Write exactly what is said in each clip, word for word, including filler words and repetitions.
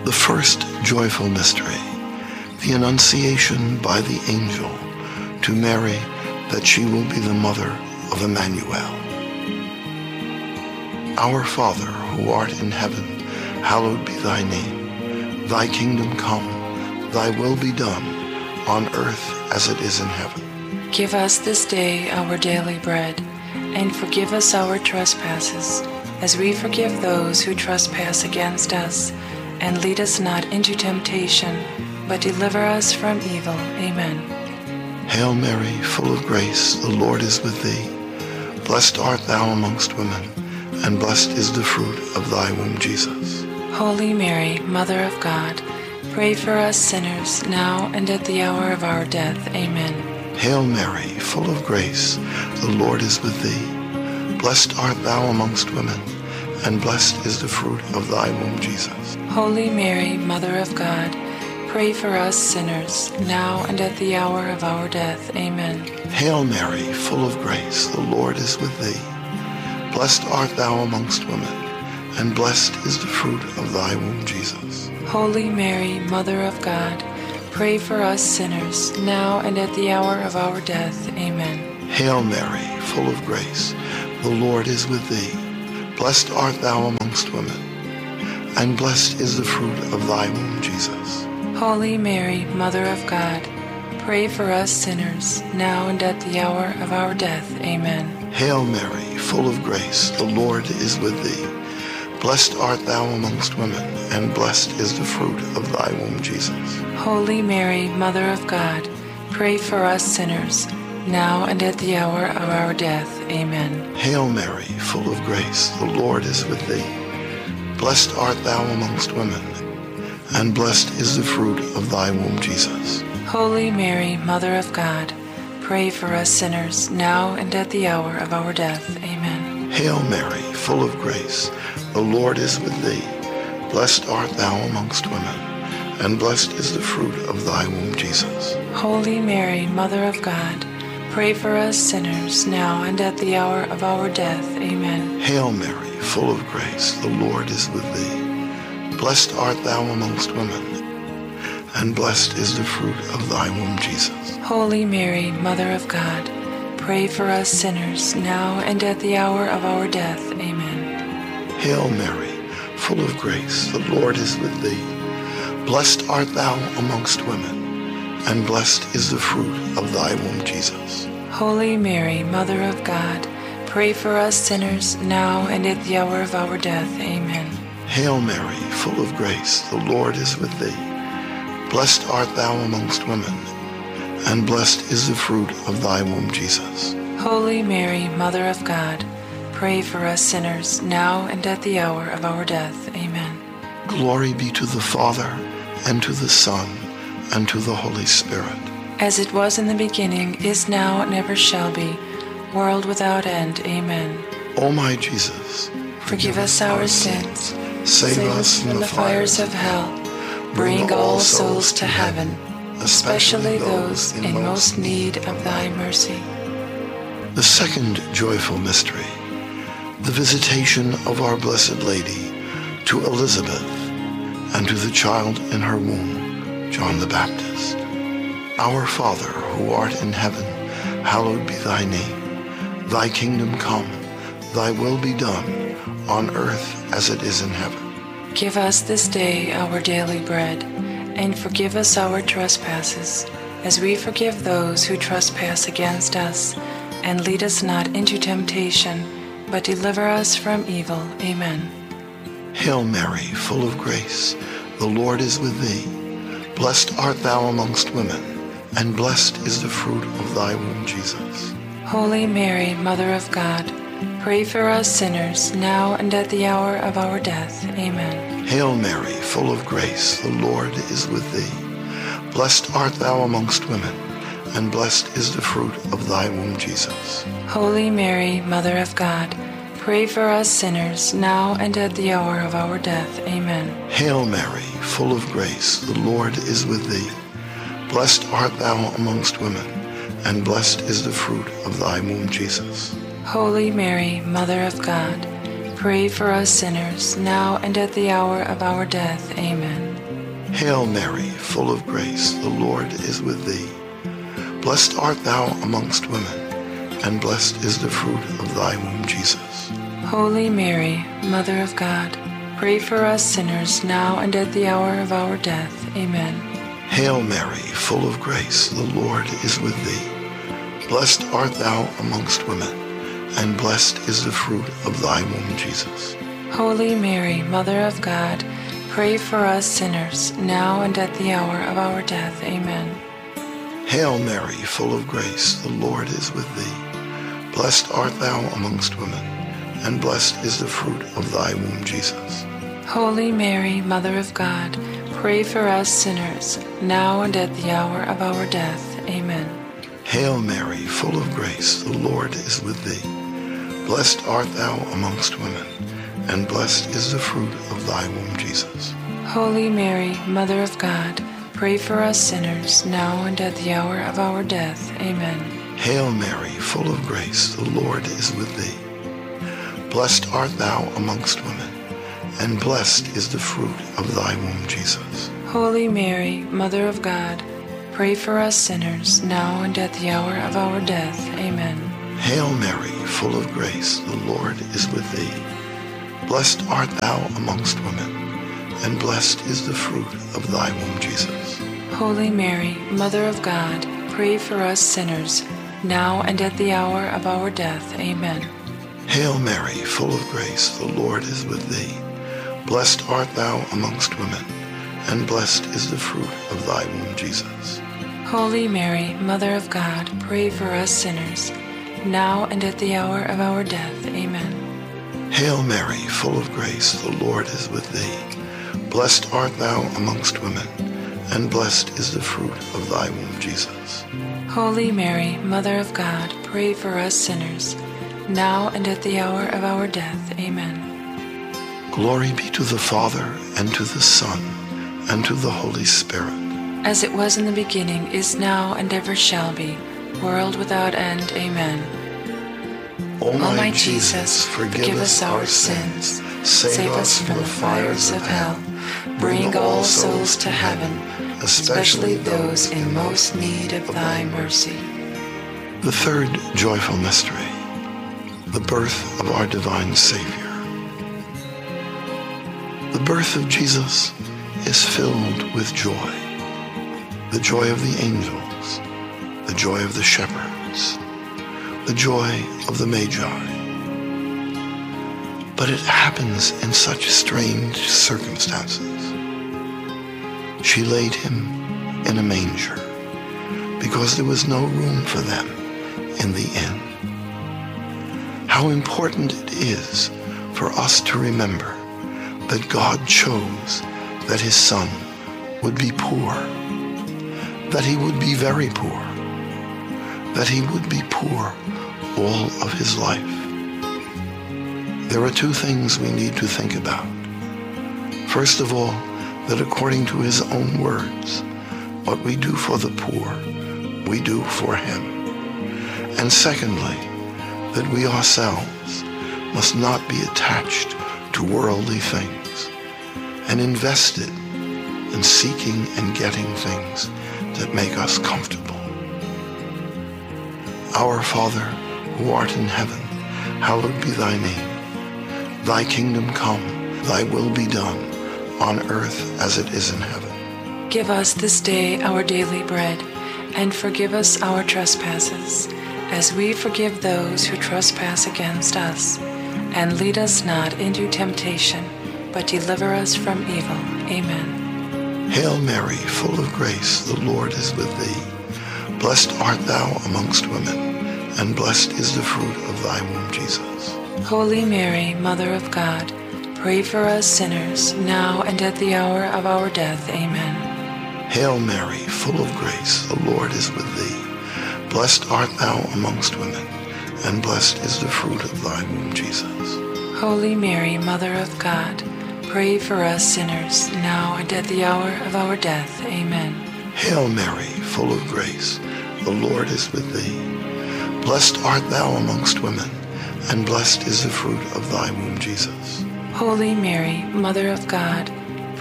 The first joyful mystery, the Annunciation by the angel to Mary that she will be the mother of Emmanuel. Our Father, who art in heaven, hallowed be thy name. Thy kingdom come, thy will be done, on earth as it is in heaven. Give us this day our daily bread, and forgive us our trespasses, as we forgive those who trespass against us. And lead us not into temptation, but deliver us from evil. Amen. Hail Mary, full of grace, the Lord is with thee. Blessed art thou amongst women, and blessed is the fruit of thy womb, Jesus. Holy Mary, Mother of God, pray for us sinners, now and at the hour of our death. Amen. Hail Mary, full of grace, the Lord is with thee. Blessed art thou amongst women, and blessed is the fruit of thy womb, Jesus. Holy Mary, Mother of God, pray for us sinners, now and at the hour of our death. Amen. Hail Mary, full of grace, the Lord is with thee. Blessed art thou amongst women, and blessed is the fruit of thy womb, Jesus. Holy Mary, Mother of God, pray for us sinners, now and at the hour of our death. Amen. Hail Mary, full of grace, the Lord is with thee. Blessed art thou amongst women, and blessed is the fruit of thy womb, Jesus. Holy Mary, Mother of God, pray for us sinners, now and at the hour of our death. Amen. Hail Mary, full of grace, the Lord is with thee. Blessed art thou amongst women, and blessed is the fruit of thy womb, Jesus. Holy Mary, Mother of God, pray for us sinners, now and at the hour of our death. Amen. Hail Mary, full of grace, the Lord is with thee. Blessed art thou amongst women, and blessed is the fruit of thy womb, Jesus. Holy Mary, Mother of God, pray for us sinners, now and at the hour of our death. Amen. Hail Mary, full of grace, the Lord is with thee. Blessed art thou amongst women, and blessed is the fruit of thy womb, Jesus. Holy Mary, Mother of God, pray for us sinners, now and at the hour of our death. Amen. Hail Mary, full of grace, the Lord is with thee. Blessed art thou amongst women, and blessed is the fruit of thy womb, Jesus. Holy Mary, Mother of God, pray for us sinners, now and at the hour of our death. Amen. Hail Mary, full of grace, the Lord is with thee. Blessed art thou amongst women, and blessed is the fruit of thy womb, Jesus. Holy Mary, Mother of God, pray for us sinners, now and at the hour of our death. Amen. Hail Mary, full of grace, the Lord is with thee. Blessed art thou amongst women, and blessed is the fruit of thy womb, Jesus. Holy Mary, Mother of God, pray for us sinners, now and at the hour of our death. Amen. Glory be to the Father, and to the Son, and to the Holy Spirit. As it was in the beginning, is now, and ever shall be, world without end. Amen. O my Jesus, forgive us our sins, save, save us from the fires of hell, bring all souls to heaven, especially those in most need of thy mercy. The second joyful mystery, the visitation of our Blessed Lady to Elizabeth and to the child in her womb, John the Baptist. Our Father, who art in heaven, hallowed be thy name. Thy kingdom come, thy will be done, on earth as it is in heaven. Give us this day our daily bread, and forgive us our trespasses, as we forgive those who trespass against us. And lead us not into temptation, but deliver us from evil. Amen. Hail Mary, full of grace, the Lord is with thee. Blessed art thou amongst women, and blessed is the fruit of thy womb, Jesus. Holy Mary, Mother of God, pray for us sinners, now and at the hour of our death. Amen. Hail Mary, full of grace, the Lord is with thee. Blessed art thou amongst women, and blessed is the fruit of thy womb, Jesus. Holy Mary, Mother of God, pray for us sinners, now and at the hour of our death. Amen. Hail Mary, full of grace, the Lord is with thee. Blessed art thou amongst women, and blessed is the fruit of thy womb, Jesus. Holy Mary, Mother of God, pray for us sinners, now and at the hour of our death. Amen. Hail Mary, full of grace, the Lord is with thee. Blessed art thou amongst women, and blessed is the fruit of thy womb, Jesus. Holy Mary, Mother of God, pray for us sinners now and at the hour of our death. Amen. Hail Mary, full of grace, the Lord is with thee. Blessed art thou amongst women, and blessed is the fruit of thy womb, Jesus. Holy Mary, Mother of God, pray for us sinners now and at the hour of our death. Amen. Hail Mary, full of grace, the Lord is with thee. Blessed art thou amongst women, and blessed is the fruit of thy womb, Jesus. Holy Mary, Mother of God, pray for us sinners, now and at the hour of our death. Amen. Hail Mary, full of grace, the Lord is with thee. Blessed art thou amongst women, and blessed is the fruit of thy womb, Jesus. Holy Mary, Mother of God, pray for us sinners, now and at the hour of our death. Amen. Hail Mary, full of grace, the Lord is with thee. Blessed art thou amongst women, and blessed is the fruit of thy womb, Jesus. Holy Mary, Mother of God, pray for us sinners, now and at the hour of our death. Amen. Hail Mary, full of grace, the Lord is with thee. Blessed art thou amongst women, and blessed is the fruit of thy womb, Jesus. Holy Mary, Mother of God, pray for us sinners, now and at the hour of our death. Amen. Hail Mary, full of grace, the Lord is with thee. Blessed art thou amongst women, and blessed is the fruit of thy womb, Jesus. Holy Mary, Mother of God, pray for us sinners, now and at the hour of our death. Amen. Hail Mary, full of grace, the Lord is with thee. Blessed art thou amongst women, and blessed is the fruit of thy womb, Jesus. Holy Mary, Mother of God, pray for us sinners, now and at the hour of our death. Amen. Glory be to the Father, and to the Son, and to the Holy Spirit. As it was in the beginning, is now, and ever shall be, world without end. Amen. O my Jesus, forgive us our sins, save us from the fires of hell, bring all souls to heaven, especially those in most need of thy mercy. The third joyful mystery, the birth of our divine Savior. The birth of Jesus is filled with joy, the joy of the angels, the joy of the shepherds, the joy of the Magi. But it happens in such strange circumstances. She laid him in a manger because there was no room for them in the inn. How important it is for us to remember that God chose that his Son would be poor, that he would be very poor, that he would be poor all of his life. There are two things we need to think about. First of all, that according to his own words, what we do for the poor, we do for him. And secondly, that we ourselves must not be attached to worldly things and invested in seeking and getting things that make us comfortable. Our Father, who art in heaven, hallowed be thy name. Thy kingdom come, thy will be done, on earth as it is in heaven. Give us this day our daily bread, and forgive us our trespasses, as we forgive those who trespass against us. And lead us not into temptation, but deliver us from evil. Amen. Hail Mary, full of grace, the Lord is with thee. Blessed art thou amongst women, and blessed is the fruit of thy womb, Jesus. Holy Mary, Mother of God, pray for us sinners, now and at the hour of our death. Amen. Hail Mary, full of grace, the Lord is with thee. Blessed art thou amongst women, and blessed is the fruit of thy womb, Jesus. Holy Mary, Mother of God, pray for us sinners, now and at the hour of our death. Amen. Hail Mary, full of grace, the Lord is with thee. Blessed art thou amongst women, and blessed is the fruit of thy womb, Jesus. Holy Mary, Mother of God,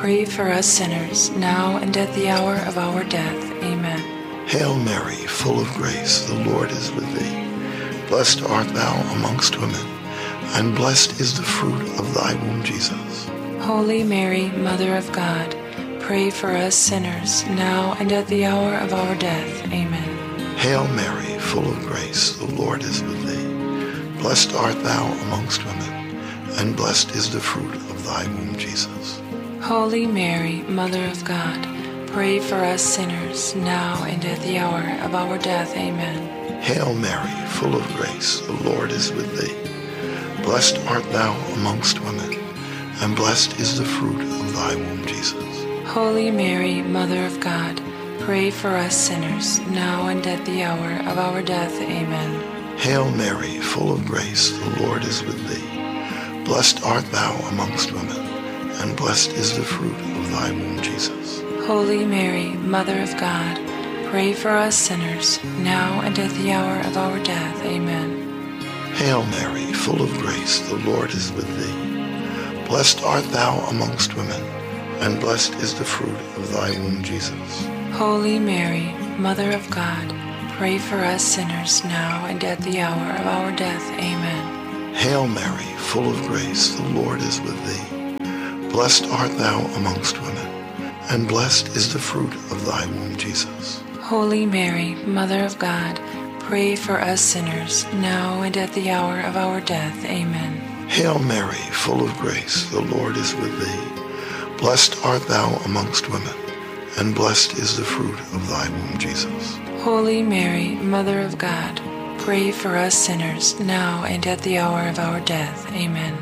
pray for us sinners, now and at the hour of our death. Amen. Hail Mary, full of grace, the Lord is with thee. Blessed art thou amongst women, and blessed is the fruit of thy womb, Jesus. Holy Mary, Mother of God, pray for us sinners, now and at the hour of our death. Amen. Hail Mary, full of grace, the Lord is with thee. Blessed art thou amongst women, and blessed is the fruit of thy womb, Jesus. Holy Mary, Mother of God, pray for us sinners, now and at the hour of our death. Amen. Hail Mary, full of grace, the Lord is with thee. Blessed art thou amongst women, and blessed is the fruit of thy womb, Jesus. Holy Mary, Mother of God, pray for us sinners, now and at the hour of our death. Amen. Hail Mary, full of grace, the Lord is with thee. Blessed art thou amongst women, and blessed is the fruit of thy womb, Jesus. Holy Mary, Mother of God, pray for us sinners, now and at the hour of our death. Amen. Hail Mary, full of grace, the Lord is with thee. Blessed art thou amongst women, and blessed is the fruit of thy womb, Jesus. Holy Mary, Mother of God, pray for us sinners, now and at the hour of our death. Amen. Hail Mary, full of grace, the Lord is with thee. Blessed art thou amongst women, and blessed is the fruit of thy womb, Jesus. Holy Mary, Mother of God, pray for us sinners, now and at the hour of our death. Amen. Hail Mary, full of grace, the Lord is with thee. Blessed art thou amongst women, and blessed is the fruit of thy womb, Jesus. Holy Mary, Mother of God, pray for us sinners, now and at the hour of our death. Amen.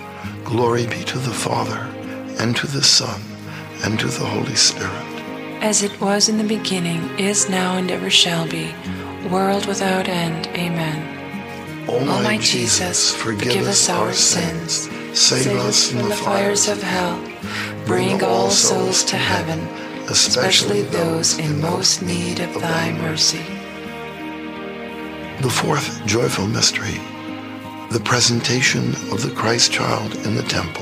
Glory be to the Father, and to the Son, and to the Holy Spirit. As it was in the beginning, is now, and ever shall be, world without end. Amen. O O my Jesus, forgive us our sins, save us from the fires of hell, bring all souls to heaven, especially those in most need of thy mercy. The fourth joyful mystery, the presentation of the Christ child in the temple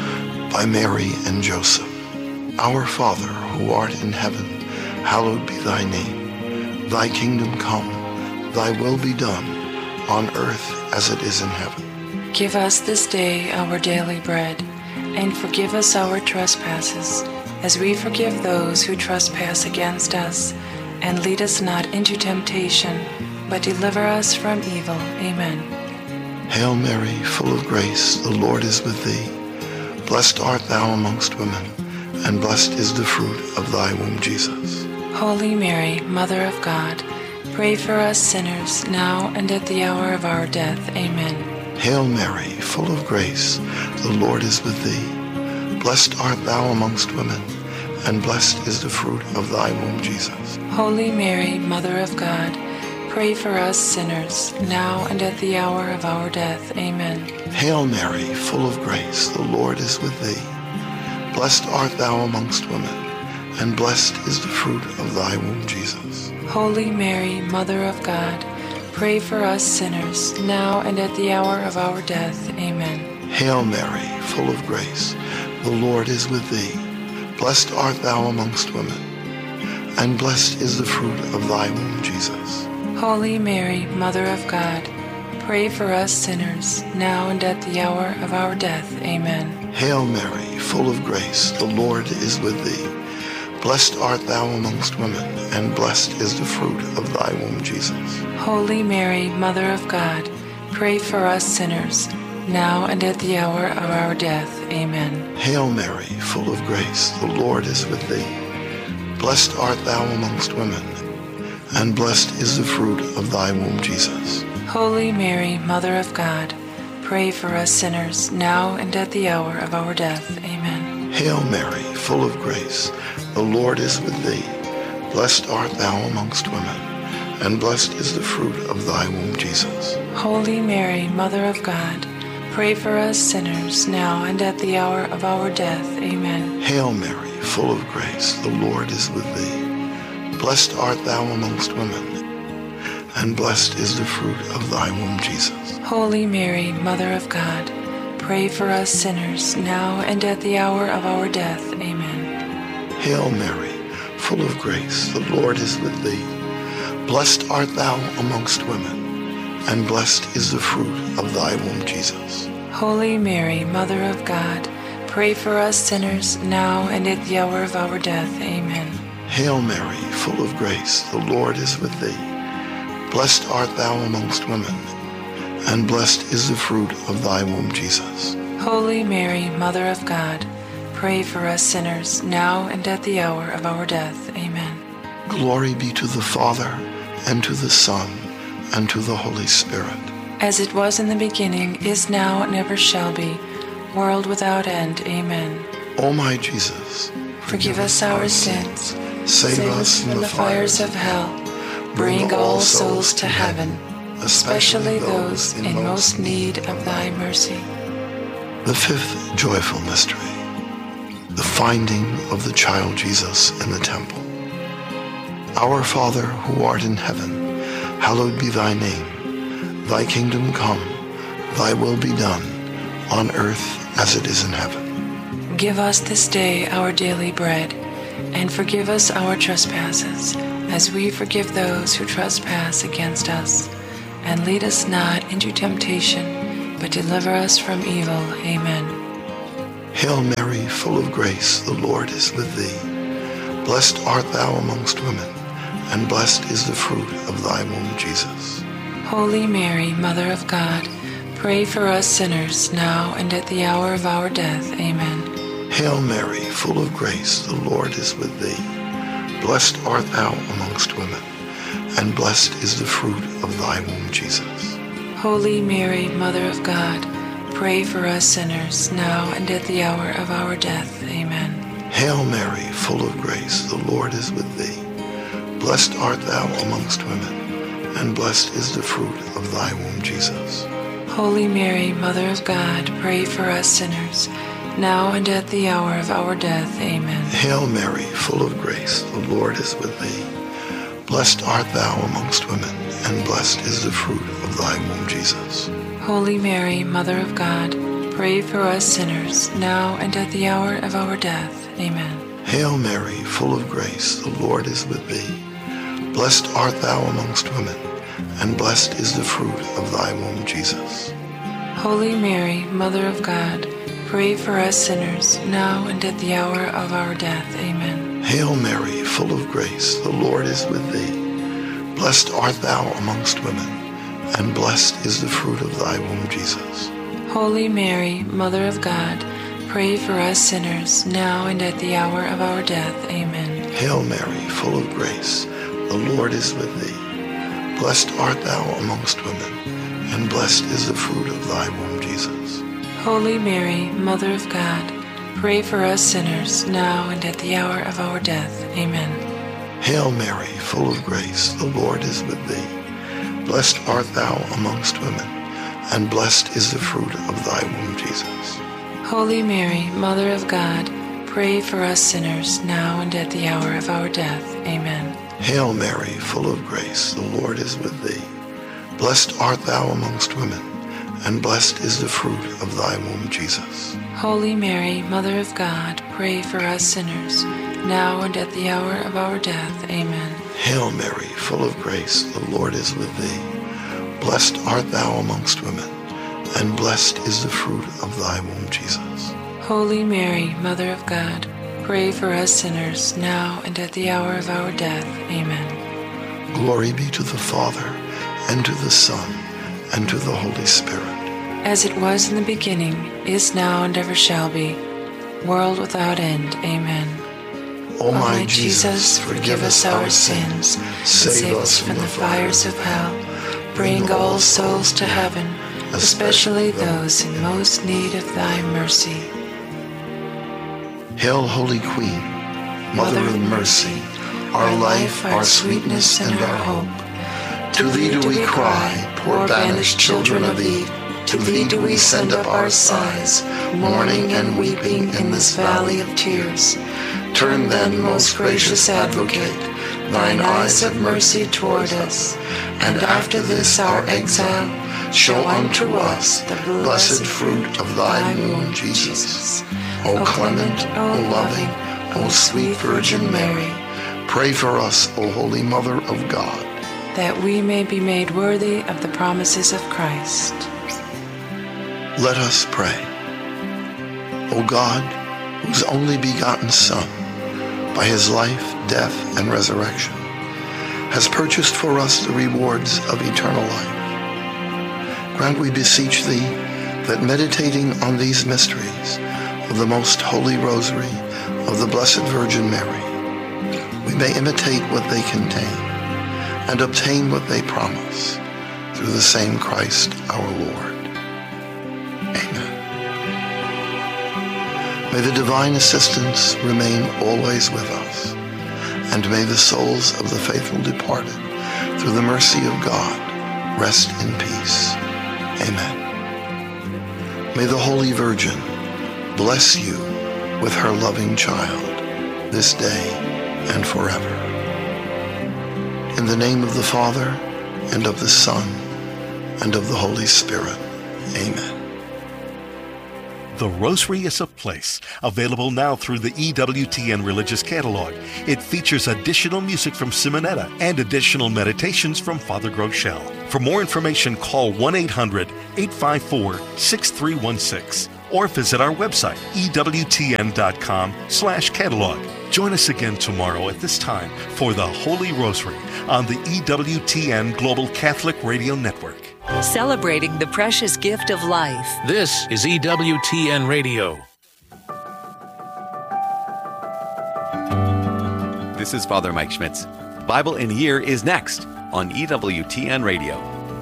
by Mary and Joseph. Our Father, who art in heaven, hallowed be thy name. Thy kingdom come, thy will be done, on earth as it is in heaven. Give us this day our daily bread, and forgive us our trespasses, as we forgive those who trespass against us. And lead us not into temptation, but deliver us from evil. Amen. Hail Mary, full of grace, the Lord is with thee. Blessed art thou amongst women, and blessed is the fruit of thy womb, Jesus. Holy Mary, Mother of God, pray for us sinners, now and at the hour of our death. Amen. Hail Mary, full of grace, the Lord is with thee. Blessed art thou amongst women, and blessed is the fruit of thy womb, Jesus. Holy Mary, Mother of God, pray for us sinners, now and at the hour of our death. Amen. Hail Mary, full of grace, the Lord is with thee. Blessed art thou amongst women, and blessed is the fruit of thy womb, Jesus. Holy Mary, Mother of God, pray for us sinners, now and at the hour of our death. Amen. Hail Mary, full of grace, the Lord is with thee. Blessed art thou amongst women, and blessed is the fruit of thy womb, Jesus. Holy Mary, Mother of God, pray for us sinners, now and at the hour of our death. Amen. Hail Mary, full of grace, the Lord is with thee. Blessed art thou amongst women, and blessed is the fruit of thy womb, Jesus. Holy Mary, Mother of God, pray for us sinners, now and at the hour of our death. Amen. Hail Mary, full of grace, the Lord is with thee. Blessed art thou amongst women, and blessed is the fruit of thy womb, Jesus. Holy Mary, Mother of God, pray for us sinners, now and at the hour of our death. Amen. Hail Mary, full of grace, the Lord is with thee. Blessed art thou amongst women, and blessed is the fruit of thy womb, Jesus. Holy Mary, Mother of God, pray for us sinners, now and at the hour of our death. Amen. Hail Mary, full of grace, the Lord is with thee. Blessed art thou amongst women, and blessed is the fruit of thy womb, Jesus. Holy Mary, Mother of God, pray for us sinners, now and at the hour of our death. Amen. Hail Mary, full of grace, the Lord is with thee. Blessed art thou amongst women, and blessed is the fruit of thy womb, Jesus. Holy Mary, Mother of God, pray for us sinners, now and at the hour of our death. Amen. Hail Mary, full of grace, the Lord is with thee. Blessed art thou amongst women, and blessed is the fruit of thy womb, Jesus. Holy Mary, Mother of God, pray for us sinners, now and at the hour of our death. Amen. Glory be to the Father, and to the Son, and to the Holy Spirit. As it was in the beginning, is now, and ever shall be, world without end. Amen. O my Jesus, forgive, forgive us our sins, save, save us from the fires of hell, bring all souls to heaven, especially those in most need of thy mercy. The fifth joyful mystery, the finding of the child Jesus in the temple. Our Father, who art in heaven, hallowed be thy name. Thy kingdom come, thy will be done, on earth as it is in heaven. Give us this day our daily bread, and forgive us our trespasses, as we forgive those who trespass against us. And lead us not into temptation, but deliver us from evil. Amen. Hail Mary, full of grace, the Lord is with thee. Blessed art thou amongst women, and blessed is the fruit of thy womb, Jesus. Holy Mary, Mother of God, pray for us sinners, now and at the hour of our death. Amen. Hail Mary, full of grace, the Lord is with thee. Blessed art thou amongst women, and blessed is the fruit of thy womb, Jesus. Holy Mary, Mother of God, pray for us sinners, now and at the hour of our death. Amen. Hail Mary, full of grace, the Lord is with thee. Blessed art thou amongst women, and blessed is the fruit of thy womb, Jesus. Holy Mary, Mother of God, pray for us sinners, now and at the hour of our death. Amen. Hail Mary, full of grace, the Lord is with thee. Blessed art thou amongst women, and blessed is the fruit of thy womb, Jesus. Holy Mary, Mother of God, pray for us sinners, now and at the hour of our death. Amen. Hail Mary, full of grace, the Lord is with thee. Blessed art thou amongst women, and blessed is the fruit of thy womb, Jesus. Holy Mary, Mother of God, pray for us sinners, now and at the hour of our death. Amen. Hail Mary, full of grace, the Lord is with thee. Blessed art thou amongst women, and blessed is the fruit of thy womb, Jesus. Holy Mary, Mother of God, pray for us sinners, now and at the hour of our death. Amen. Hail Mary, full of grace, the Lord is with thee. Blessed art thou amongst women, and blessed is the fruit of thy womb, Jesus. Holy Mary, Mother of God, pray for us sinners, now and at the hour of our death. Amen. Hail Mary, full of grace, the Lord is with thee. Blessed art thou amongst women, and blessed is the fruit of thy womb, Jesus. Holy Mary, Mother of God, pray for us sinners, now and at the hour of our death. Amen. Hail Mary, full of grace, the Lord is with thee. Blessed art thou amongst women, and blessed is the fruit of thy womb, Jesus. Holy Mary, Mother of God, pray for us sinners, now and at the hour of our death. Amen. Hail Mary, full of grace, the Lord is with thee. Blessed art thou amongst women, and blessed is the fruit of thy womb, Jesus. Holy Mary, Mother of God, pray for us sinners, now and at the hour of our death. Amen. Glory be to the Father, and to the Son, and to the Holy Spirit. As it was in the beginning, is now, and ever shall be, world without end. Amen. O my Jesus, forgive us our sins, save us from the fires of hell, bring all souls to heaven, especially those in most need of thy mercy. Hail, Holy Queen, Mother of mercy, our life, our sweetness, and our hope. To thee do we cry, poor banished children of Eve. To thee do we send up our sighs, mourning and weeping in this valley of tears. Turn then, most gracious Advocate, thine eyes of mercy toward us, and after this our exile, show unto us the blessed fruit of thy womb, Jesus. O clement, O loving, O sweet Virgin Mary, pray for us, O Holy Mother of God, that we may be made worthy of the promises of Christ. Let us pray. O God, whose only begotten Son, by his life, death, and resurrection, has purchased for us the rewards of eternal life, grant, we beseech thee, that meditating on these mysteries of the most holy rosary of the Blessed Virgin Mary, we may imitate what they contain and obtain what they promise, through the same Christ our Lord. Amen. May the divine assistance remain always with us, and may the souls of the faithful departed, through the mercy of God, rest in peace. Amen. May the Holy Virgin bless you with her loving child, this day and forever. In the name of the Father, and of the Son, and of the Holy Spirit. Amen. The Rosary is a Place, available now through the E W T N Religious Catalog. It features additional music from Simonetta and additional meditations from Father Groeschel. For more information, call one eight hundred, eight five four, six three one six or visit our website, E W T N dot com slash catalog. Join us again tomorrow at this time for the Holy Rosary on the E W T N Global Catholic Radio Network. Celebrating the precious gift of life. This is E W T N Radio. This is Father Mike Schmitz. Bible in a Year is next on E W T N Radio.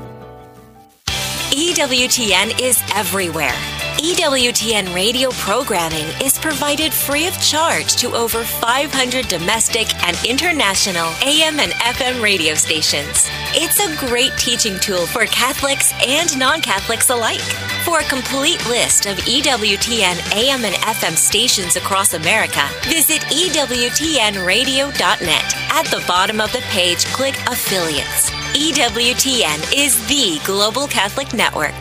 E W T N is everywhere. E W T N radio programming is provided free of charge to over five hundred domestic and international A M and F M radio stations. It's a great teaching tool for Catholics and non-Catholics alike. For a complete list of E W T N A M and F M stations across America, visit E W T N radio dot net. At the bottom of the page, click Affiliates. E W T N is the Global Catholic Network.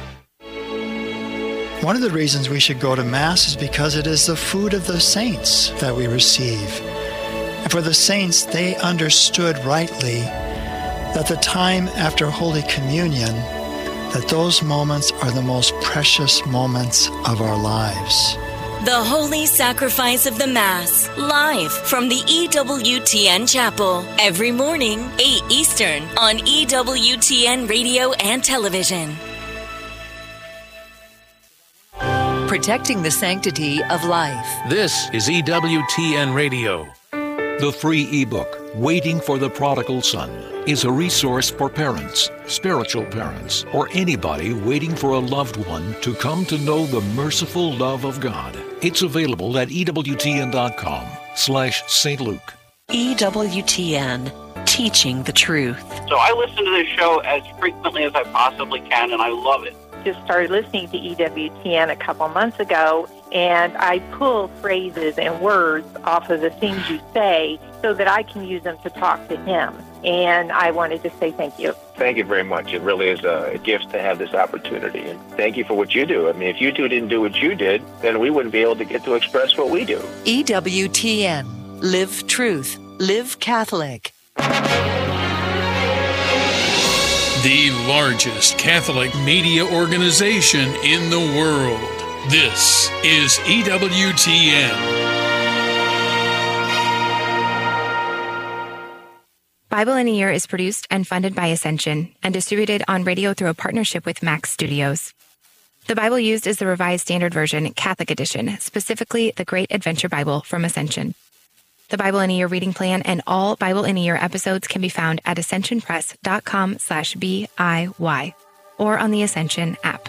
One of the reasons we should go to Mass is because it is the food of the saints that we receive. And for the saints, they understood rightly that the time after Holy Communion, that those moments are the most precious moments of our lives. The Holy Sacrifice of the Mass, live from the E W T N Chapel, every morning, eight Eastern, on E W T N Radio and Television. Protecting the sanctity of life. This is E W T N Radio. The free ebook, Waiting for the Prodigal Son, is a resource for parents, spiritual parents, or anybody waiting for a loved one to come to know the merciful love of God. It's available at E W T N dot com slash Saint Luke. E W T N, teaching the truth. So I listen to this show as frequently as I possibly can, and I love it. Just started listening to E W T N a couple months ago, and I pull phrases and words off of the things you say so that I can use them to talk to him. And I wanted to say thank you. Thank you very much. It really is a gift to have this opportunity. And thank you for what you do. I mean, if you two didn't do what you did, then we wouldn't be able to get to express what we do. E W T N. Live truth. Live Catholic. The largest Catholic media organization in the world. This is E W T N. Bible in a Year is produced and funded by Ascension and distributed on radio through a partnership with Max Studios. The Bible used is the Revised Standard Version, Catholic Edition, specifically the Great Adventure Bible from Ascension. The Bible in a Year reading plan and all Bible in a Year episodes can be found at ascensionpress.com slash B-I-Y or on the Ascension app.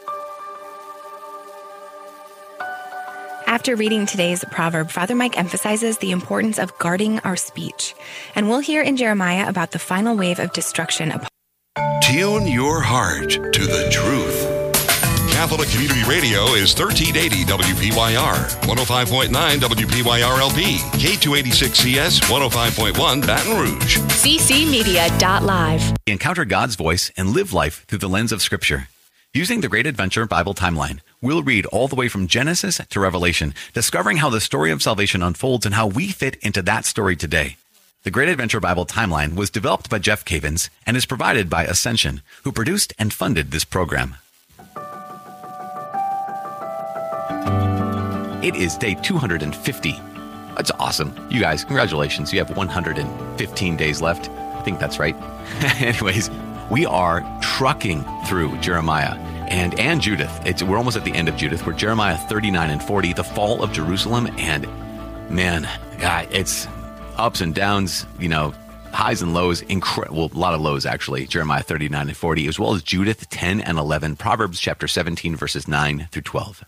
After reading today's proverb, Father Mike emphasizes the importance of guarding our speech. And we'll hear in Jeremiah about the final wave of destruction upon. Tune your heart to the truth. Catholic Community Radio is thirteen eighty W P Y R, one oh five point nine W P Y R L P, K two eighty-six C S, one oh five point one Baton Rouge. C C Media dot live. Encounter God's voice and live life through the lens of Scripture. Using the Great Adventure Bible Timeline, We'll read all the way from Genesis to Revelation, discovering how the story of salvation unfolds and how we fit into that story today. The Great Adventure Bible Timeline was developed by Jeff Cavins and is provided by Ascension, who produced and funded this program. It is day two hundred fifty. That's awesome. You guys, congratulations. You have one hundred fifteen days left. I think that's right. Anyways, we are trucking through Jeremiah and and Judith. It's, we're almost at the end of Judith. We're Jeremiah thirty-nine and forty, the fall of Jerusalem. And man, God, it's ups and downs, you know, highs and lows, incre- well, a lot of lows actually, Jeremiah thirty-nine and forty, as well as Judith ten and eleven, Proverbs chapter seventeen, verses nine through twelve.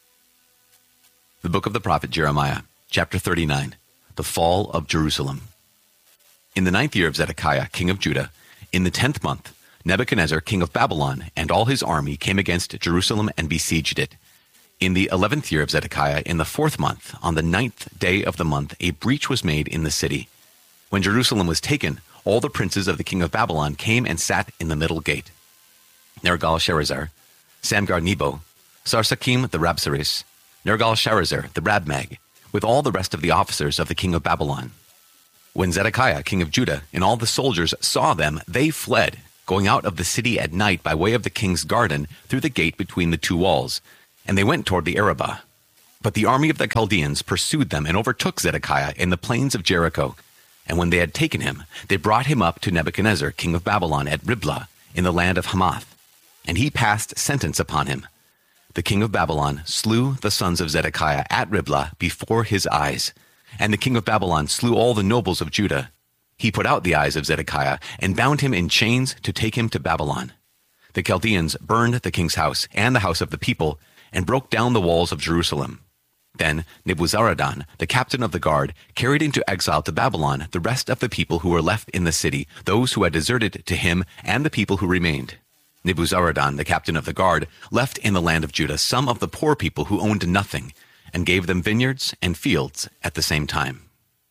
The book of the prophet Jeremiah, chapter thirty-nine, the fall of Jerusalem. In the ninth year of Zedekiah, king of Judah, in the tenth month, Nebuchadnezzar, king of Babylon, and all his army came against Jerusalem and besieged it. In the eleventh year of Zedekiah, in the fourth month, on the ninth day of the month, a breach was made in the city. When Jerusalem was taken, all the princes of the king of Babylon came and sat in the middle gate. Nergal-Sharezer, Samgar-Nebo, Sarsakim the Rabsaris, Nergal-Sharezer the Rabmag, with all the rest of the officers of the king of Babylon. When Zedekiah, king of Judah, and all the soldiers saw them, they fled, going out of the city at night by way of the king's garden through the gate between the two walls, and they went toward the Arabah. But the army of the Chaldeans pursued them and overtook Zedekiah in the plains of Jericho. And when they had taken him, they brought him up to Nebuchadnezzar, king of Babylon, at Riblah, in the land of Hamath. And he passed sentence upon him. The king of Babylon slew the sons of Zedekiah at Riblah before his eyes. And the king of Babylon slew all the nobles of Judah. He put out the eyes of Zedekiah and bound him in chains to take him to Babylon. The Chaldeans burned the king's house and the house of the people, and broke down the walls of Jerusalem. Then Nebuzaradan, the captain of the guard, carried into exile to Babylon the rest of the people who were left in the city, those who had deserted to him and the people who remained. Nebuzaradan, the captain of the guard, left in the land of Judah some of the poor people who owned nothing, and gave them vineyards and fields at the same time.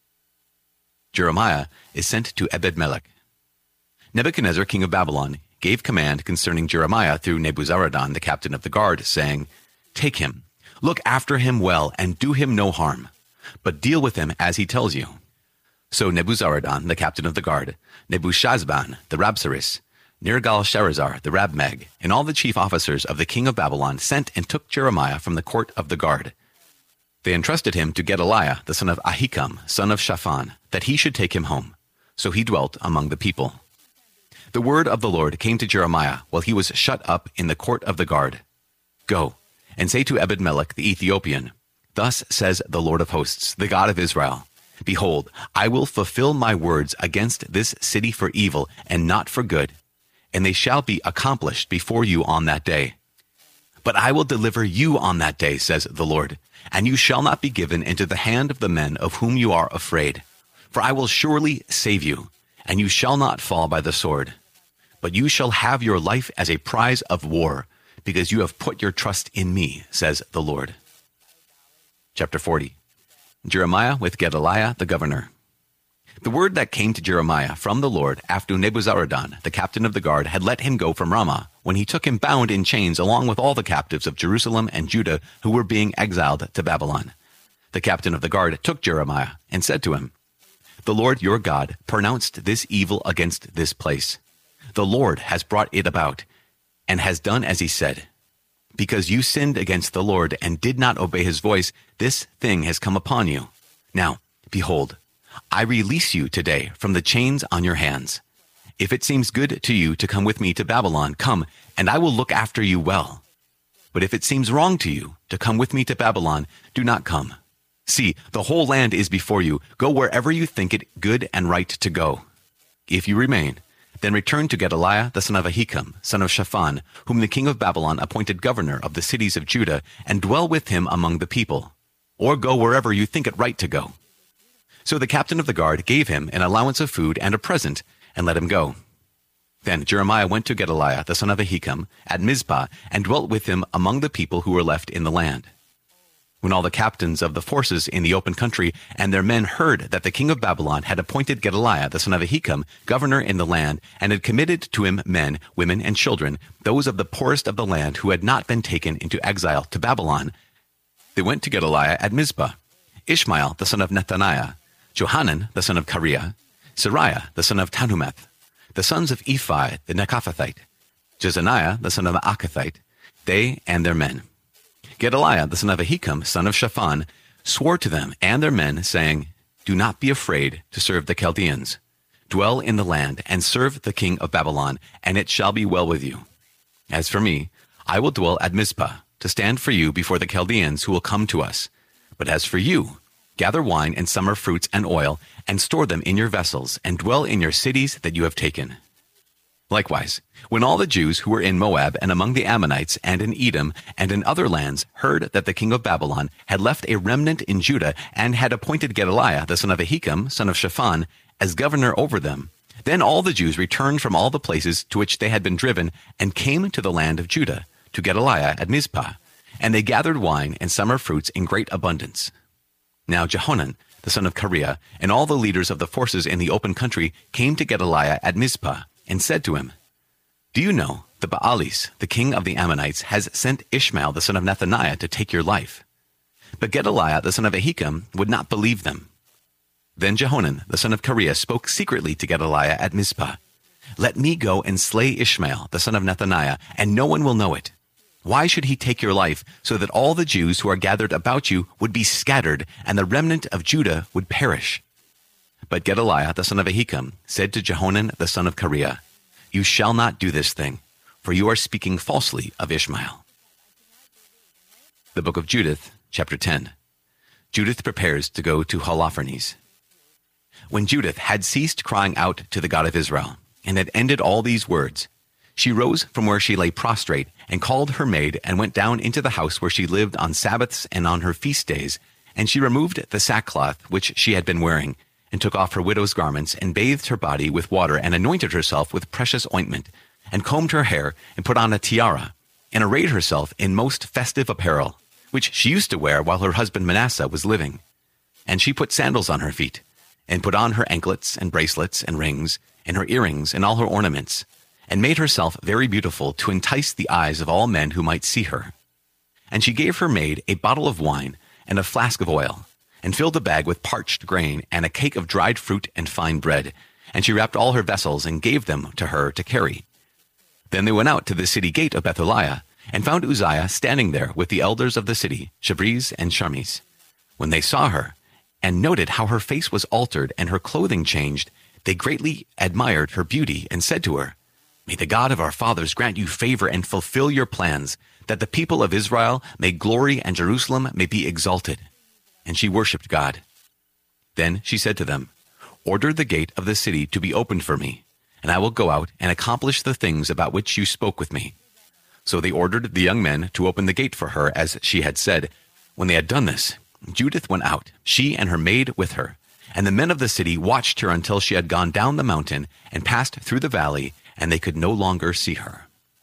Jeremiah is sent to Ebed-Melech. Nebuchadnezzar, king of Babylon, gave command concerning Jeremiah through Nebuzaradan, the captain of the guard, saying, "Take him, look after him well, and do him no harm, but deal with him as he tells you." So Nebuzaradan, the captain of the guard, Nebushazban, the Rabsaris, Nergal-Sharezer, the Rabmag, and all the chief officers of the king of Babylon sent and took Jeremiah from the court of the guard. They entrusted him to Gedaliah, the son of Ahikam, son of Shaphan, that he should take him home. So he dwelt among the people. The word of the Lord came to Jeremiah while he was shut up in the court of the guard. "Go, and say to Ebed-Melech the Ethiopian, Thus says the Lord of hosts, the God of Israel, Behold, I will fulfill my words against this city for evil and not for good, and they shall be accomplished before you on that day. But I will deliver you on that day, says the Lord, and you shall not be given into the hand of the men of whom you are afraid. For I will surely save you, and you shall not fall by the sword. But you shall have your life as a prize of war, because you have put your trust in me, says the Lord." Chapter forty. Jeremiah with Gedaliah the governor. The word that came to Jeremiah from the Lord after Nebuzaradan, the captain of the guard, had let him go from Ramah, when he took him bound in chains along with all the captives of Jerusalem and Judah who were being exiled to Babylon. The captain of the guard took Jeremiah and said to him, "The Lord your God pronounced this evil against this place. The Lord has brought it about, and has done as he said. Because you sinned against the Lord and did not obey his voice, this thing has come upon you. Now, behold, I release you today from the chains on your hands. If it seems good to you to come with me to Babylon, come, and I will look after you well. But if it seems wrong to you to come with me to Babylon, do not come. See, the whole land is before you. Go wherever you think it good and right to go. If you remain, then return to Gedaliah the son of Ahikam, son of Shaphan, whom the king of Babylon appointed governor of the cities of Judah, and dwell with him among the people. Or go wherever you think it right to go." So the captain of the guard gave him an allowance of food and a present, and let him go. Then Jeremiah went to Gedaliah the son of Ahikam at Mizpah, and dwelt with him among the people who were left in the land. When all the captains of the forces in the open country and their men heard that the king of Babylon had appointed Gedaliah the son of Ahikam governor in the land, and had committed to him men, women, and children, those of the poorest of the land who had not been taken into exile to Babylon, they went to Gedaliah at Mizpah. Ishmael the son of Nethaniah, Johanan the son of Kareah, Seraiah the son of Tanhumeth, the sons of Ephi the Nekophathite, Jezaniah the son of Akathite, they and their men. Gedaliah the son of Ahikam, son of Shaphan, swore to them and their men, saying, Do not be afraid to serve the Chaldeans. Dwell in the land, and serve the king of Babylon, and it shall be well with you. As for me, I will dwell at Mizpah, to stand for you before the Chaldeans who will come to us. But as for you, gather wine and summer fruits and oil, and store them in your vessels, and dwell in your cities that you have taken. Likewise, when all the Jews who were in Moab and among the Ammonites and in Edom and in other lands heard that the king of Babylon had left a remnant in Judah and had appointed Gedaliah the son of Ahikam, son of Shaphan, as governor over them, then all the Jews returned from all the places to which they had been driven and came to the land of Judah, to Gedaliah at Mizpah, and they gathered wine and summer fruits in great abundance. Now Jehonan, the son of Kareah, and all the leaders of the forces in the open country came to Gedaliah at Mizpah, and said to him, Do you know that Baalis, the king of the Ammonites, has sent Ishmael the son of Nethaniah to take your life? But Gedaliah the son of Ahikam would not believe them. Then Jehonan the son of Kareah spoke secretly to Gedaliah at Mizpah, Let me go and slay Ishmael the son of Nethaniah, and no one will know it. Why should he take your life, so that all the Jews who are gathered about you would be scattered, and the remnant of Judah would perish? But Gedaliah the son of Ahikam said to Jehonan the son of Kareah, You shall not do this thing, for you are speaking falsely of Ishmael. The book of Judith, chapter ten. Judith prepares to go to Holofernes. When Judith had ceased crying out to the God of Israel, and had ended all these words, she rose from where she lay prostrate, and called her maid, and went down into the house where she lived on Sabbaths and on her feast days, and she removed the sackcloth which she had been wearing, and took off her widow's garments, and bathed her body with water, and anointed herself with precious ointment, and combed her hair, and put on a tiara, and arrayed herself in most festive apparel, which she used to wear while her husband Manasseh was living. And she put sandals on her feet, and put on her anklets, and bracelets, and rings, and her earrings, and all her ornaments, and made herself very beautiful to entice the eyes of all men who might see her. And she gave her maid a bottle of wine, and a flask of oil, and filled a bag with parched grain, and a cake of dried fruit and fine bread. And she wrapped all her vessels, and gave them to her to carry. Then they went out to the city gate of Bethaliah, and found Uzziah standing there with the elders of the city, Shabriz and Sharmis. When they saw her, and noted how her face was altered, and her clothing changed, they greatly admired her beauty, and said to her, May the God of our fathers grant you favor and fulfill your plans, that the people of Israel may glory and Jerusalem may be exalted. And she worshipped God. Then she said to them, Order the gate of the city to be opened for me, and I will go out and accomplish the things about which you spoke with me. So they ordered the young men to open the gate for her, as she had said. When they had done this, Judith went out, she and her maid with her. And the men of the city watched her until she had gone down the mountain and passed through the valley, and they could no longer see her.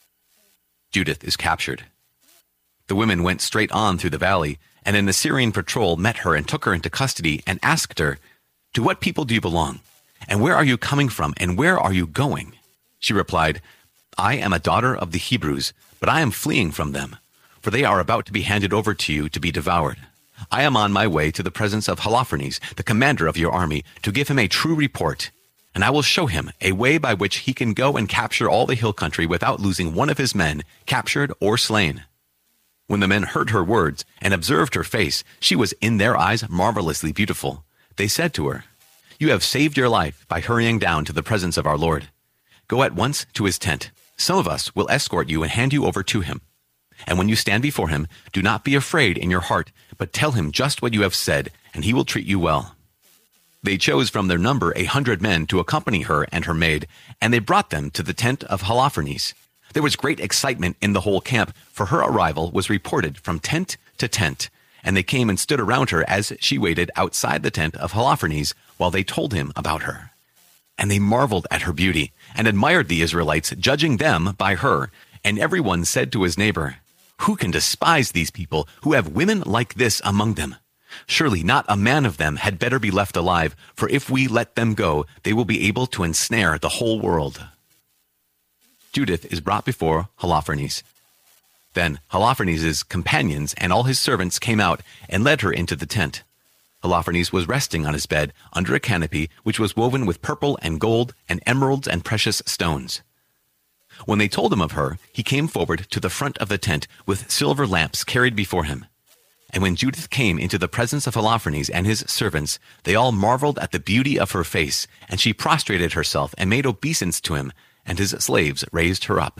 Judith is captured. The women went straight on through the valley, and an Assyrian patrol met her and took her into custody and asked her, To what people do you belong? And where are you coming from, and where are you going? She replied, I am a daughter of the Hebrews, but I am fleeing from them, for they are about to be handed over to you to be devoured. I am on my way to the presence of Holofernes, the commander of your army, to give him a true report, and I will show him a way by which he can go and capture all the hill country without losing one of his men, captured or slain. When the men heard her words and observed her face, she was in their eyes marvelously beautiful. They said to her, You have saved your life by hurrying down to the presence of our Lord. Go at once to his tent. Some of us will escort you and hand you over to him. And when you stand before him, do not be afraid in your heart, but tell him just what you have said, and he will treat you well. They chose from their number a hundred men to accompany her and her maid, and they brought them to the tent of Holofernes. There was great excitement in the whole camp, for her arrival was reported from tent to tent, and they came and stood around her as she waited outside the tent of Holofernes while they told him about her. And they marveled at her beauty, and admired the Israelites, judging them by her, and everyone said to his neighbor, Who can despise these people who have women like this among them? Surely not a man of them had better be left alive, for if we let them go, they will be able to ensnare the whole world. Judith is brought before Holofernes. Then Holofernes' companions and all his servants came out and led her into the tent. Holofernes was resting on his bed under a canopy which was woven with purple and gold and emeralds and precious stones. When they told him of her, he came forward to the front of the tent with silver lamps carried before him. And when Judith came into the presence of Holofernes and his servants, they all marveled at the beauty of her face, and she prostrated herself and made obeisance to him, and his slaves raised her up.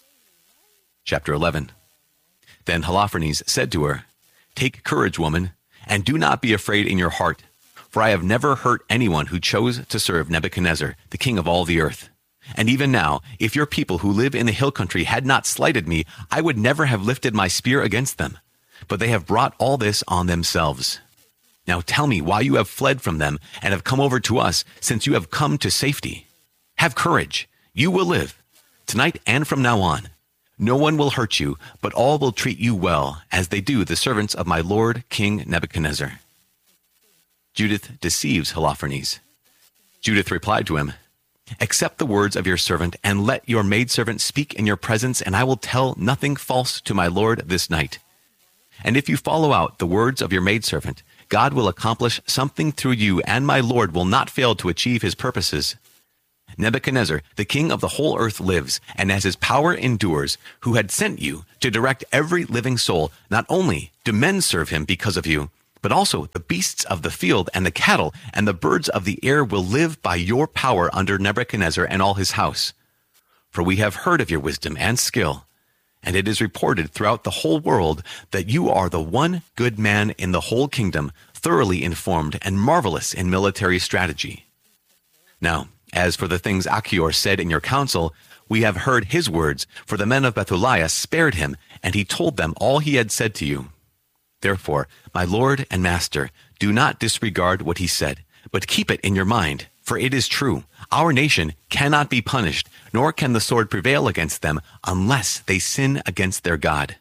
Chapter eleven. Then Holofernes said to her, "Take courage, woman, and do not be afraid in your heart, for I have never hurt anyone who chose to serve Nebuchadnezzar, the king of all the earth. And even now, if your people who live in the hill country had not slighted me, I would never have lifted my spear against them. But they have brought all this on themselves. Now tell me why you have fled from them and have come over to us, since you have come to safety. Have courage. You will live, tonight and from now on. No one will hurt you, but all will treat you well, as they do the servants of my lord King Nebuchadnezzar." Judith deceives Holofernes. Judith replied to him, "Accept the words of your servant, and let your maidservant speak in your presence, and I will tell nothing false to my lord this night. And if you follow out the words of your maidservant, God will accomplish something through you, and my lord will not fail to achieve his purposes. Nebuchadnezzar, the king of the whole earth, lives, and as his power endures, who had sent you to direct every living soul. Not only do men serve him because of you, but also the beasts of the field and the cattle and the birds of the air will live by your power under Nebuchadnezzar and all his house. For we have heard of your wisdom and skill, and it is reported throughout the whole world that you are the one good man in the whole kingdom, thoroughly informed and marvelous in military strategy. Now, as for the things Achior said in your council, we have heard his words, for the men of Bethuliah spared him, and he told them all he had said to you. Therefore, my lord and master, do not disregard what he said, but keep it in your mind, for it is true. Our nation cannot be punished, nor can the sword prevail against them, unless they sin against their God.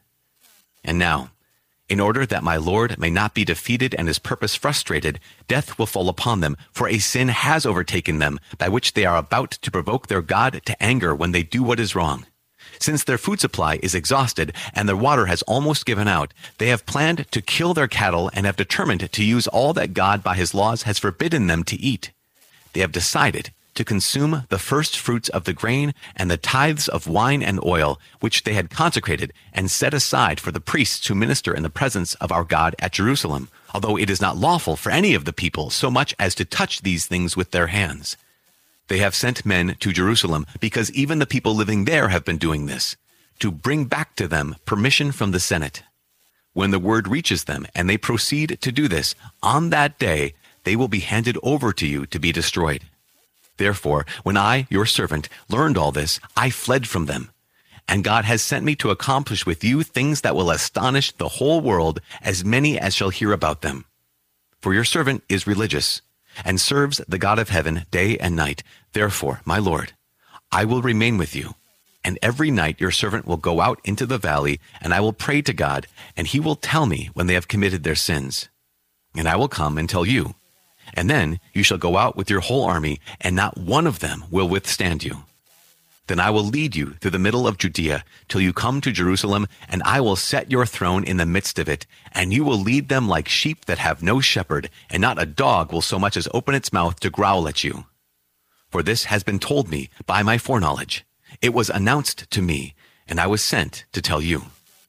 And now, in order that my lord may not be defeated and his purpose frustrated, death will fall upon them, for a sin has overtaken them, by which they are about to provoke their God to anger when they do what is wrong. Since their food supply is exhausted and their water has almost given out, they have planned to kill their cattle and have determined to use all that God by his laws has forbidden them to eat. They have decided to consume the first fruits of the grain and the tithes of wine and oil, which they had consecrated and set aside for the priests to minister in the presence of our God at Jerusalem, although it is not lawful for any of the people so much as to touch these things with their hands. They have sent men to Jerusalem, because even the people living there have been doing this, to bring back to them permission from the Senate. When the word reaches them and they proceed to do this, on that day they will be handed over to you to be destroyed. Therefore, when I, your servant, learned all this, I fled from them. And God has sent me to accomplish with you things that will astonish the whole world, as many as shall hear about them. For your servant is religious, and serves the God of heaven day and night. Therefore, my Lord, I will remain with you. And every night your servant will go out into the valley, and I will pray to God, and he will tell me when they have committed their sins. And I will come and tell you. And then you shall go out with your whole army, and not one of them will withstand you. Then I will lead you through the middle of Judea till you come to Jerusalem, and I will set your throne in the midst of it, and you will lead them like sheep that have no shepherd, and not a dog will so much as open its mouth to growl at you. For this has been told me by my foreknowledge. It was announced to me, and I was sent to tell you."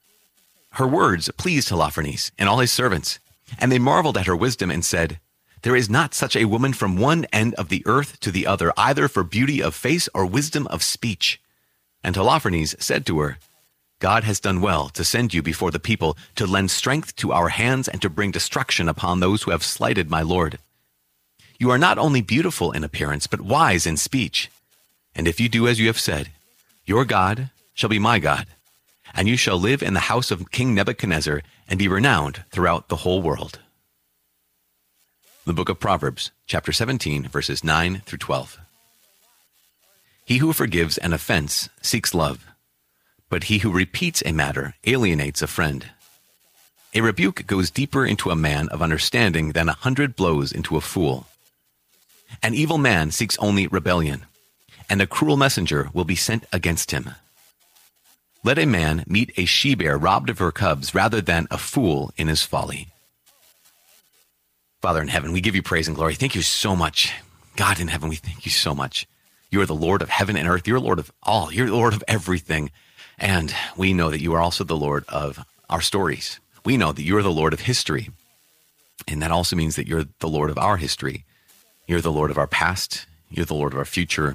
Her words pleased Holofernes and all his servants, and they marveled at her wisdom and said, "There is not such a woman from one end of the earth to the other, either for beauty of face or wisdom of speech." And Holofernes said to her, "God has done well to send you before the people, to lend strength to our hands and to bring destruction upon those who have slighted my lord. You are not only beautiful in appearance, but wise in speech. And if you do as you have said, your God shall be my God, and you shall live in the house of King Nebuchadnezzar and be renowned throughout the whole world." The book of Proverbs, chapter seventeen, verses nine through twelve. He who forgives an offense seeks love, but he who repeats a matter alienates a friend. A rebuke goes deeper into a man of understanding than a hundred blows into a fool. An evil man seeks only rebellion, and a cruel messenger will be sent against him. Let a man meet a she-bear robbed of her cubs rather than a fool in his folly. Father in heaven, we give you praise and glory. Thank you so much. God in heaven, we thank you so much. You are the Lord of heaven and earth. You're Lord of all. You're the Lord of everything. And we know that you are also the Lord of our stories. We know that you are the Lord of history. And that also means that you're the Lord of our history. You're the Lord of our past. You're the Lord of our future.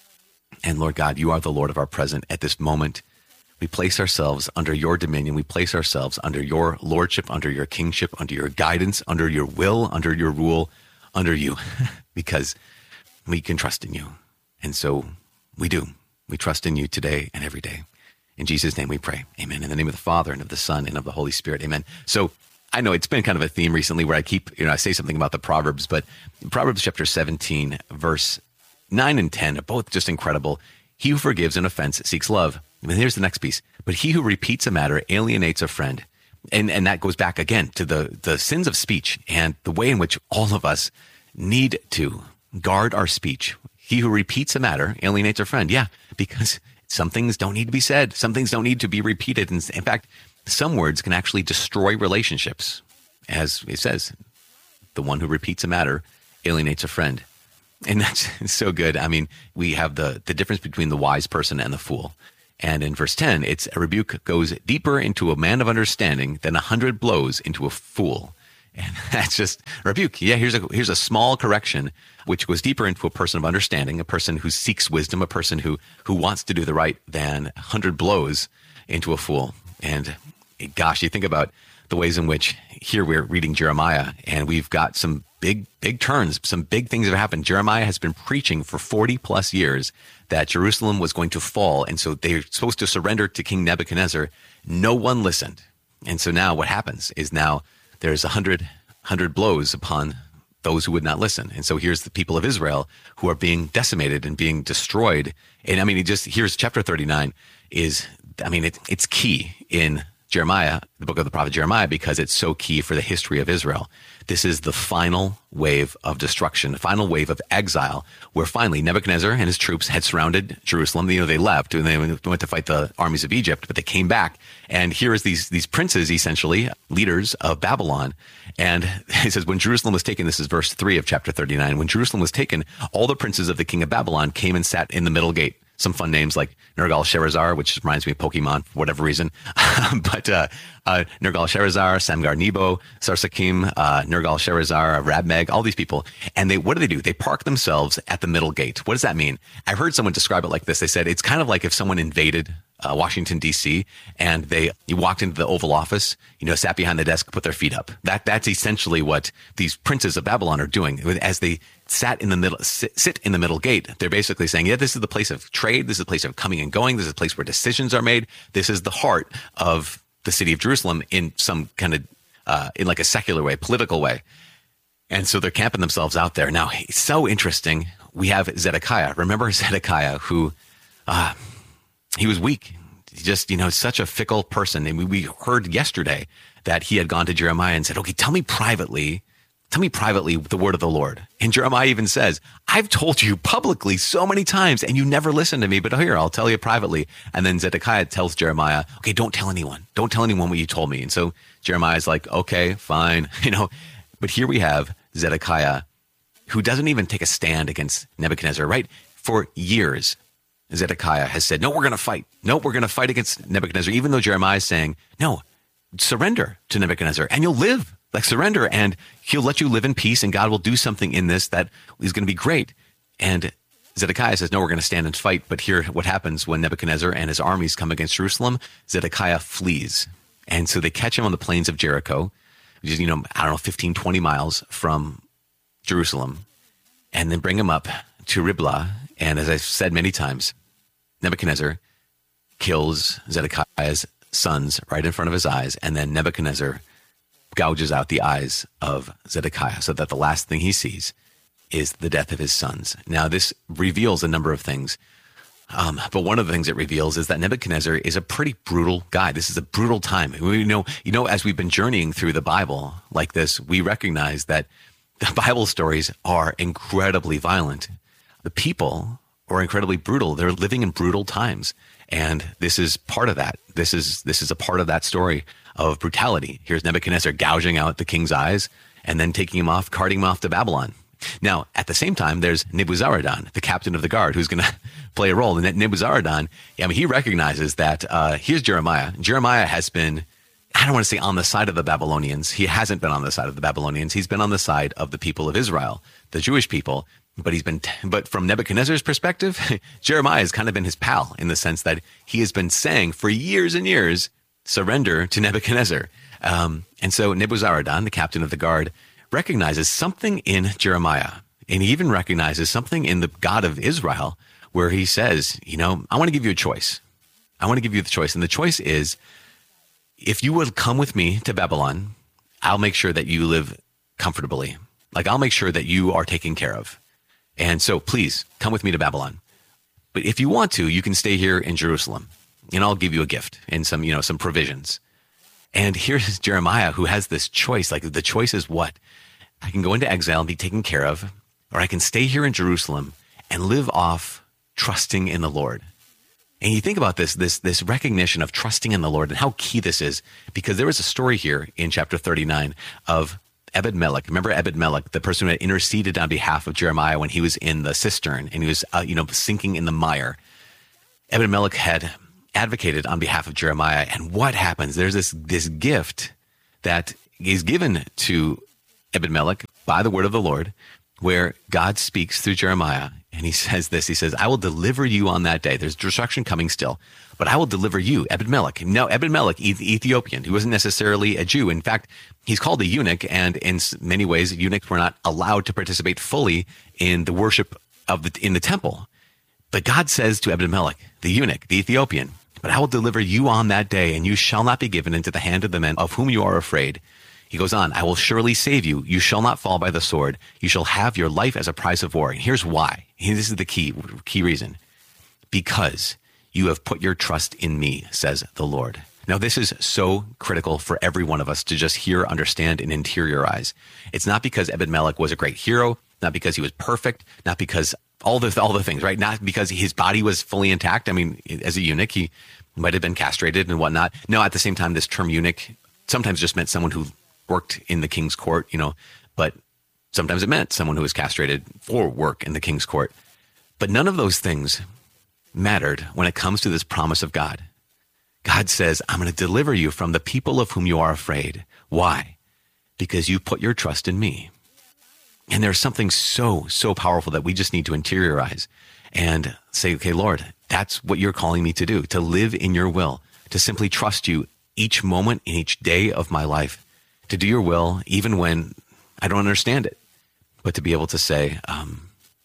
And Lord God, you are the Lord of our present at this moment. We place ourselves under your dominion. We place ourselves under your lordship, under your kingship, under your guidance, under your will, under your rule, under you, because we can trust in you. And so we do. We trust in you today and every day. In Jesus' name we pray. Amen. In the name of the Father and of the Son and of the Holy Spirit. Amen. So I know it's been kind of a theme recently where I keep, you know, I say something about the Proverbs, but Proverbs chapter seventeen, verse nine and ten are both just incredible. He who forgives an offense seeks love. And here's the next piece. But he who repeats a matter alienates a friend. And and that goes back again to the, the sins of speech and the way in which all of us need to guard our speech. He who repeats a matter alienates a friend. Yeah, because some things don't need to be said. Some things don't need to be repeated. And in fact, some words can actually destroy relationships. As it says, the one who repeats a matter alienates a friend. And that's so good. I mean, we have the, the difference between the wise person and the fool. And in verse ten, it's a rebuke goes deeper into a man of understanding than a hundred blows into a fool. And that's just a rebuke. Yeah, here's a here's a small correction, which goes deeper into a person of understanding, a person who seeks wisdom, a person who who wants to do the right, than a hundred blows into a fool. And gosh, you think about the ways in which here we're reading Jeremiah, and we've got some big, big turns, some big things have happened. Jeremiah has been preaching for forty plus years that Jerusalem was going to fall. And so they're supposed to surrender to King Nebuchadnezzar. No one listened. And so now what happens is now there's a hundred, hundred blows upon those who would not listen. And so here's the people of Israel who are being decimated and being destroyed. And I mean, it just, here's chapter thirty-nine is, I mean, it, it's key in Jeremiah, the book of the prophet Jeremiah, because it's so key for the history of Israel. This is the final wave of destruction, the final wave of exile, where finally Nebuchadnezzar and his troops had surrounded Jerusalem. You know, they left and they went to fight the armies of Egypt, but they came back. And here is these, these princes, essentially leaders of Babylon. And it says, when Jerusalem was taken, this is verse three of chapter thirty-nine. When Jerusalem was taken, all the princes of the king of Babylon came and sat in the middle gate. Some fun names like Nergal-Sharezer, which reminds me of Pokemon for whatever reason. but uh, uh, Nergal-Sharezer, Samgar-Nebo, Sarsakim, uh, Nergal-Sharezer, Rabmeg, all these people. And they, what do they do? They park themselves at the middle gate. What does that mean? I heard someone describe it like this. They said it's kind of like if someone invaded uh, Washington, D C, and they you walked into the Oval Office, you know, sat behind the desk, put their feet up. That That's essentially what these princes of Babylon are doing. As they sat in the middle, sit, sit in the middle gate, they're basically saying, yeah, this is the place of trade. This is the place of coming and going. This is the place where decisions are made. This is the heart of the city of Jerusalem in some kind of, uh, in like a secular way, political way. And so they're camping themselves out there. Now, it's so interesting. We have Zedekiah. Remember Zedekiah, who, uh, he was weak. He just, you know, such a fickle person. And we, we heard yesterday that he had gone to Jeremiah and said, okay, tell me privately, tell me privately the word of the Lord. And Jeremiah even says, I've told you publicly so many times and you never listen to me, but here, I'll tell you privately. And then Zedekiah tells Jeremiah, okay, don't tell anyone. Don't tell anyone what you told me. And so Jeremiah's like, okay, fine. You know, but here we have Zedekiah, who doesn't even take a stand against Nebuchadnezzar, right? For years, Zedekiah has said, no, we're going to fight. No, we're going to fight against Nebuchadnezzar, even though Jeremiah is saying, no, surrender to Nebuchadnezzar and you'll live. Like surrender and he'll let you live in peace and God will do something in this that is going to be great. And Zedekiah says, no, we're going to stand and fight. But here, what happens when Nebuchadnezzar and his armies come against Jerusalem? Zedekiah flees. And so they catch him on the plains of Jericho, which is, you know, I don't know, fifteen, twenty miles from Jerusalem, and then bring him up to Riblah. And as I've said many times, Nebuchadnezzar kills Zedekiah's sons right in front of his eyes. And then Nebuchadnezzar gouges out the eyes of Zedekiah so that the last thing he sees is the death of his sons. Now, this reveals a number of things. Um, but one of the things it reveals is that Nebuchadnezzar is a pretty brutal guy. This is a brutal time. We know, you know, as we've been journeying through the Bible like this, we recognize that the Bible stories are incredibly violent. The people are incredibly brutal. They're living in brutal times. And this is part of that. This is, this is a part of that story of brutality. Here's Nebuchadnezzar gouging out the king's eyes and then taking him off, carting him off to Babylon. Now, at the same time, there's Nebuzaradan, the captain of the guard, who's going to play a role. And Nebuzaradan, I mean, he recognizes that uh, here's Jeremiah. Jeremiah has been, I don't want to say on the side of the Babylonians. He hasn't been on the side of the Babylonians. He's been on the side of the people of Israel, the Jewish people. But he's been, but from Nebuchadnezzar's perspective, Jeremiah has kind of been his pal in the sense that he has been saying for years and years, surrender to Nebuchadnezzar. Um, and so Nebuzaradan, the captain of the guard, recognizes something in Jeremiah, and he even recognizes something in the God of Israel where he says, you know, I want to give you a choice. I want to give you the choice. And the choice is, if you would come with me to Babylon, I'll make sure that you live comfortably. Like, I'll make sure that you are taken care of. And so please come with me to Babylon. But if you want to, you can stay here in Jerusalem, and I'll give you a gift and some, you know, some provisions. And here's Jeremiah, who has this choice. Like, the choice is what? I can go into exile and be taken care of, or I can stay here in Jerusalem and live off trusting in the Lord. And you think about this, this, this recognition of trusting in the Lord and how key this is, because there was a story here in chapter thirty-nine of Ebed-Melech. Remember Ebed-Melech, the person who had interceded on behalf of Jeremiah when he was in the cistern and he was, uh, you know, sinking in the mire. Ebed-Melech had advocated on behalf of Jeremiah. And what happens? There's this, this gift that is given to Ebed-Melech by the word of the Lord, where God speaks through Jeremiah. And he says this, he says, I will deliver you on that day. There's destruction coming still, but I will deliver you, Ebed-Melech. Now, Ebed-Melech, Ethiopian, he wasn't necessarily a Jew. In fact, he's called a eunuch. And in many ways, eunuchs were not allowed to participate fully in the worship of the, in the temple. But God says to Ebed-Melech, the eunuch, the Ethiopian, but I will deliver you on that day, and you shall not be given into the hand of the men of whom you are afraid. He goes on, I will surely save you. You shall not fall by the sword. You shall have your life as a prize of war. And here's why. This is the key, key reason. Because you have put your trust in me, says the Lord. Now, this is so critical for every one of us to just hear, understand, and interiorize. It's not because Ebed-Melech was a great hero, not because he was perfect, not because all the all the things, right? Not because his body was fully intact. I mean, as a eunuch, he might have been castrated and whatnot. No, at the same time, this term eunuch sometimes just meant someone who worked in the king's court, you know, but sometimes it meant someone who was castrated for work in the king's court. But none of those things mattered when it comes to this promise of God. God says, I'm going to deliver you from the people of whom you are afraid. Why? Because you put your trust in me. And there's something so, so powerful that we just need to interiorize and say, okay, Lord, that's what you're calling me to do, to live in your will, to simply trust you each moment in each day of my life, to do your will, even when I don't understand it, but to be able to say, um,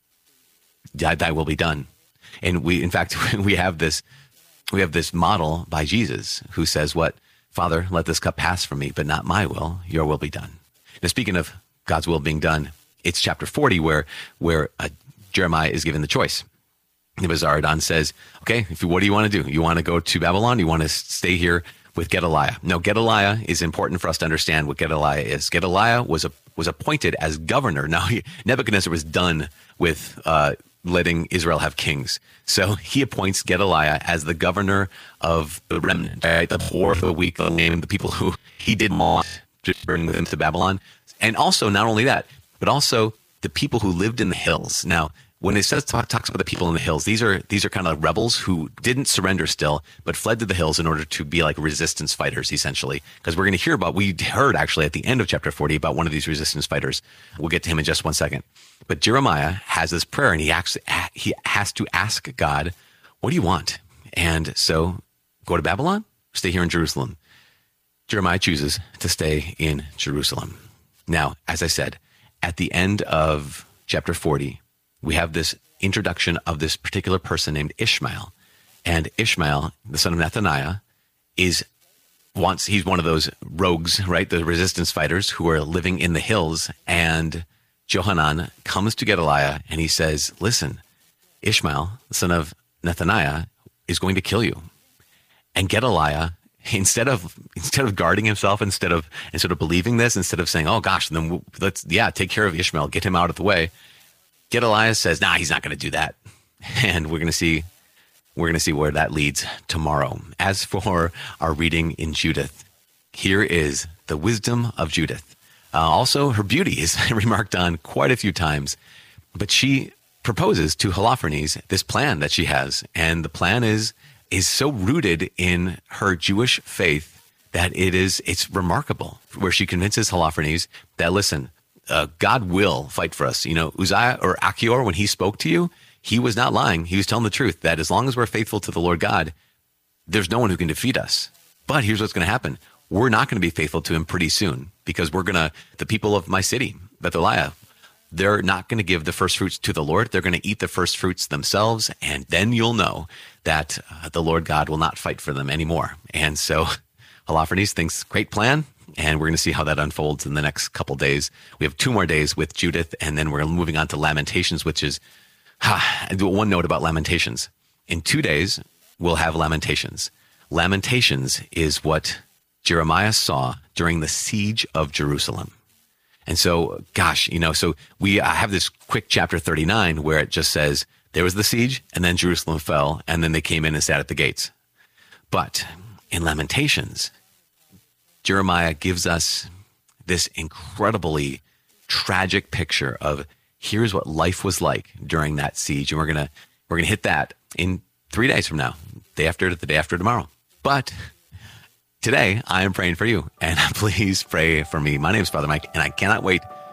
thy, thy will be done. And we, in fact, we have this, we have this model by Jesus who says what? Father, let this cup pass from me, but not my will, your will be done. Now, speaking of God's will being done, it's chapter forty where, where uh, Jeremiah is given the choice. Nebuzaradan says, okay, if you, what do you want to do? You want to go to Babylon? You want to stay here with Gedaliah? Now, Gedaliah is important for us to understand what Gedaliah is. Gedaliah was a, was appointed as governor. Now, he, Nebuchadnezzar was done with uh, letting Israel have kings. So he appoints Gedaliah as the governor of the remnant, right? The poor, the weak, the lame, the people who he didn't want to bring them to Babylon. And also, not only that, but also the people who lived in the hills. Now, when it says talk, talks about the people in the hills, these are these are kind of rebels who didn't surrender still, but fled to the hills in order to be like resistance fighters, essentially. Because we're going to hear about, we heard actually at the end of chapter forty about one of these resistance fighters. We'll get to him in just one second. But Jeremiah has this prayer, and he actually, he has to ask God, what do you want? And so, go to Babylon, stay here in Jerusalem. Jeremiah chooses to stay in Jerusalem. Now, as I said, at the end of chapter forty, we have this introduction of this particular person named Ishmael. And Ishmael, the son of Nethaniah, is once he's one of those rogues, right? The resistance fighters who are living in the hills. And Johanan comes to Gedaliah and he says, listen, Ishmael, the son of Nethaniah is going to kill you. And Gedaliah, instead of instead of guarding himself, instead of instead of believing this, instead of saying, "Oh gosh, then let's yeah take care of Ishmael, get him out of the way," Gedaliah says, "Nah, he's not going to do that." And we're going to see we're going to see where that leads tomorrow. As for our reading in Judith, here is the wisdom of Judith. Uh, also, her beauty is remarked on quite a few times, but she proposes to Holofernes this plan that she has, and the plan is is so rooted in her Jewish faith that it is it's remarkable. Where she convinces Holofernes that, listen, uh, God will fight for us. You know, Uzziah or Achior, when he spoke to you, he was not lying. He was telling the truth, that as long as we're faithful to the Lord God, there's no one who can defeat us. But here's what's going to happen. We're not going to be faithful to him pretty soon, because we're going to, the people of my city, Betheliah, they're not going to give the first fruits to the Lord. They're going to eat the first fruits themselves. And then you'll know that uh, the Lord God will not fight for them anymore. And so Holofernes thinks, great plan. And we're going to see how that unfolds in the next couple days. We have two more days with Judith, and then we're moving on to Lamentations, which is ah, one note about Lamentations. In two days, we'll have Lamentations. Lamentations is what Jeremiah saw during the siege of Jerusalem. And so, gosh, you know, so we I have this quick chapter thirty-nine where it just says there was the siege and then Jerusalem fell and then they came in and sat at the gates. But in Lamentations, Jeremiah gives us this incredibly tragic picture of here's what life was like during that siege. And we're going to we're going to hit that in three days from now, day after the day after tomorrow. But today, I am praying for you, and please pray for me. My name is Father Mike, and I cannot wait